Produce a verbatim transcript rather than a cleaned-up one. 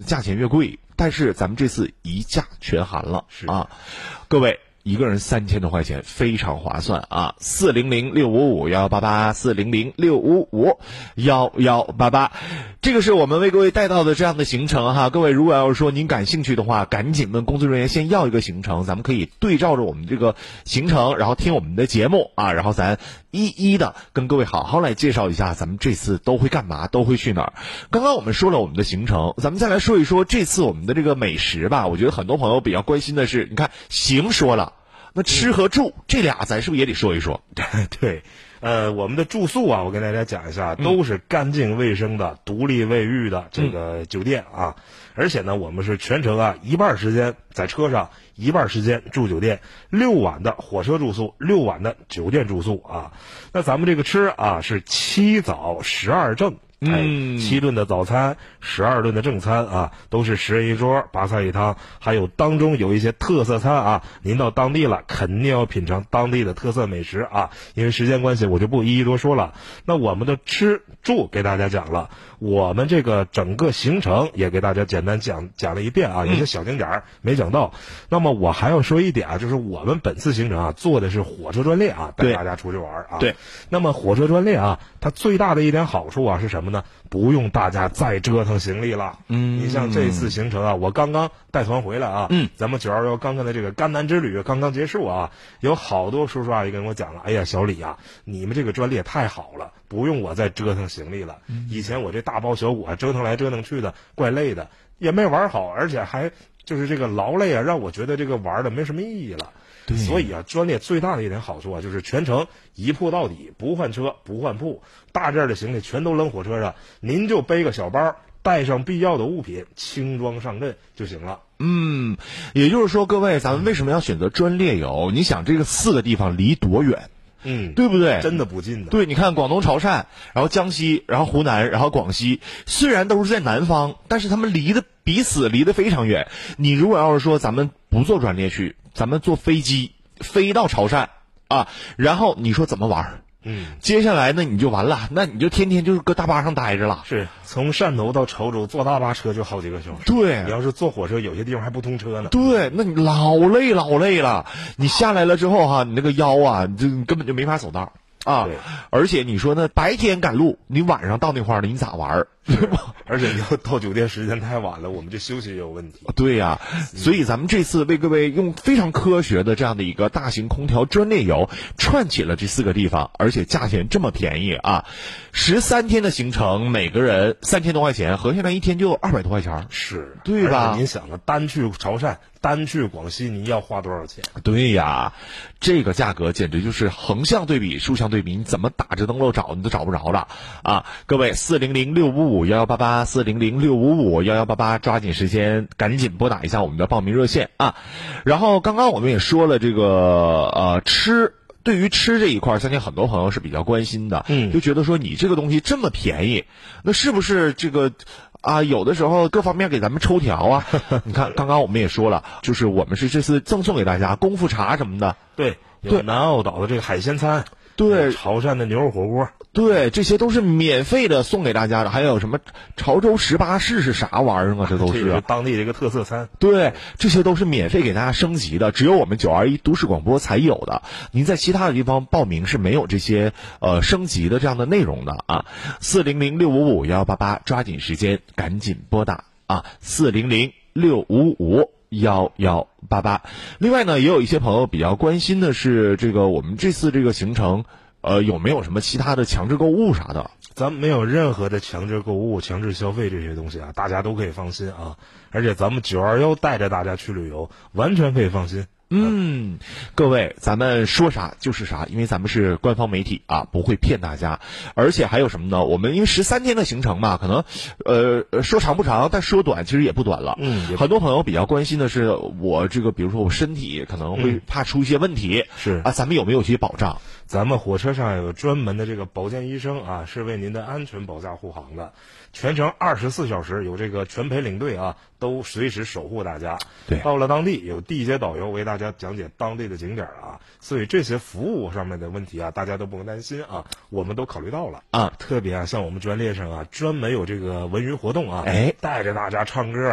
价钱越贵，但是咱们这次一价全含了啊，各位。一个人三千多块钱，非常划算啊！四零零六五五幺幺八八，四零零六五五幺幺八八，这个是我们为各位带到的这样的行程哈。各位如果要是说您感兴趣的话，赶紧问工作人员先要一个行程，咱们可以对照着我们这个行程，然后听我们的节目啊，然后咱一一的跟各位好好来介绍一下咱们这次都会干嘛，都会去哪儿。刚刚我们说了我们的行程，咱们再来说一说这次我们的这个美食吧。我觉得很多朋友比较关心的是，你看行说了。那吃和住、嗯、这俩咱是不是也得说一说？ 对，呃，我们的住宿啊，我跟大家讲一下，都是干净卫生的、嗯、独立卫浴的这个酒店啊。而且呢，我们是全程啊一半时间在车上，一半时间住酒店，六晚的火车住宿，六晚的酒店住宿啊。那咱们这个吃啊是七早十二正。哎，七顿的早餐，十二顿的正餐啊，都是十人一桌，八菜一汤，还有当中有一些特色餐啊。您到当地了，肯定要品尝当地的特色美食啊。因为时间关系，我就不一一多说了。那我们的吃住给大家讲了，我们这个整个行程也给大家简单讲讲了一遍啊，有些小景点没讲到。那么我还要说一点啊，就是我们本次行程啊，做的是火车专列啊，带大家出去玩啊。 对。 那么火车专列啊，它最大的一点好处啊是什么呢？不用大家再折腾行李了。嗯，你像这次行程啊，我刚刚带团回来啊，嗯，咱们九二幺刚刚的这个甘南之旅刚刚结束啊，有好多叔叔阿姨跟我讲了，哎呀，小李啊，你们这个专列太好了，不用我再折腾行李了。嗯、以前我这大包小裹啊，折腾来折腾去的，怪累的，也没玩好，而且还就是这个劳累啊，让我觉得这个玩的没什么意义了。所以啊，专列最大的一点好处啊，就是全程一铺到底，不换车不换铺，大件的行李全都扔火车上，您就背个小包，带上必要的物品，轻装上阵就行了。 嗯，也就是说，各位，咱们为什么要选择专列游？你想这个四个地方离多远？ 嗯， 对不对？ 真的不近的。 对，你看广东潮汕，然后江西，然后湖南，然后广西，虽然都是在南方，但是他们离的彼此离得非常远。你如果要是说咱们不坐专列去，咱们坐飞机飞到潮汕啊，然后你说怎么玩？ 嗯， 接下来呢你就完了，那你就天天就是搁大巴上待着了。 是从汕头到潮州坐大巴车就好几个小时。 对， 你要是坐火车，有些地方还不通车呢。 对，那你老累老累了。你下来了之后哈，你那个腰啊，你就你根本就没法走道啊。而且你说呢，白天赶路，你晚上到那块儿了，你咋玩？对吧？ 而且你要到酒店时间太晚了，我们这休息也有问题。 对呀、啊，所以咱们这次为各位用非常科学的这样的一个大型空调专列游串起了这四个地方，而且价钱这么便宜啊！十三天的行程，每个人三千多块钱，合下来一天就二百多块钱， 是对吧？ 您想啊，单去潮汕，单去广西，您要花多少钱？ 对呀，这个价格简直就是横向对比、竖向对比，你怎么打着灯笼找你都找不着了啊！各位，四零零六五五幺幺八八，四零零六五五幺幺八八，抓紧时间，赶紧拨打一下我们的报名热线啊！然后刚刚我们也说了，这个呃吃。对于吃这一块，相信很多朋友是比较关心的，嗯，就觉得说你这个东西这么便宜，那是不是这个啊？有的时候各方面给咱们抽条啊？你看，刚刚我们也说了，就是我们是这次赠送给大家功夫茶什么的， 对，有南澳岛的这个海鲜餐， 对， 潮汕的牛肉火锅， 对，这些都是免费的送给大家的。还有什么潮州十八式是啥玩意儿啊？这都是、啊、 这当地的一个特色餐。 对，这些都是免费给大家升级的，只有我们九二一都市广播才有的。您在其他的地方报名是没有这些呃升级的这样的内容的啊。四零零六五五幺幺八八，抓紧时间，赶紧拨打啊！四零零六五五幺幺八八。另外呢，也有一些朋友比较关心的是，这个我们这次这个行程。呃，有没有什么其他的强制购物啥的？ 咱们没有任何的强制购物、强制消费这些东西啊，大家都可以放心啊。而且咱们九二幺带着大家去旅游，完全可以放心。 嗯，各位，咱们说啥就是啥，因为咱们是官方媒体啊，不会骗大家。而且还有什么呢？我们因为十三天的行程嘛，可能呃说长不长，但说短其实也不短了。嗯，很多朋友比较关心的是，我这个比如说我身体可能会怕出一些问题，是、嗯、啊，咱们有没有一些保障？ 咱们火车上有专门的这个保健医生啊，是为您的安全保驾护航的，全程二十四小时有这个全陪领队啊，都随时守护大家。对，到了当地有地接导游为大家讲解当地的景点啊，所以这些服务上面的问题啊，大家都不用担心啊，我们都考虑到了啊。特别啊，像我们专列上啊，专门有这个文娱活动啊，哎，带着大家唱歌。